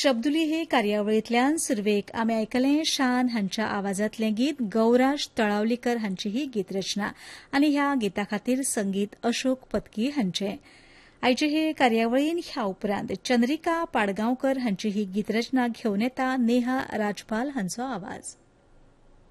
शब्दुली हे कार्यावळींतल्यान सुरवेक आमी आयकलें शान हांच्या आवाजांतलें गीत गौराज तळावलीकर हांची ही गीतरचना आनी ह्या गिता खातीर संगीत अशोक पत्की हांचें. आयचे हे कार्यावळीन ह्या उपरांत चंद्रिका पाडगांवकर हांची ही गीतरचना घेवन येता नेहा राजपाल हांचो आवाज.